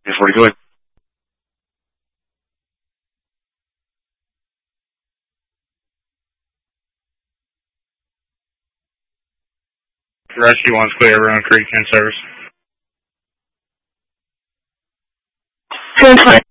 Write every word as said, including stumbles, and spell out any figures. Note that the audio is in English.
ten forty, go ahead. Rescue one's clear, Rowan Creek, in service. ten twenty.